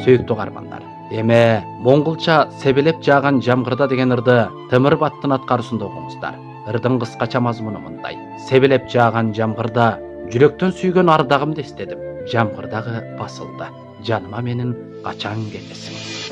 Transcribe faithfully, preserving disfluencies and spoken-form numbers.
сүйүктүү каармандар. Эме моңголча себелеп жааган жамгырда деген ырды Темир баттын аткаруусунда окуңуздар. Ырдын кыскача мазмуну мындай: себелеп жааган жамгырда жүрөктөн сүйгөн ардагымды эстедим. Жамгырдагы басылды. Жаныма менин качан келесиң?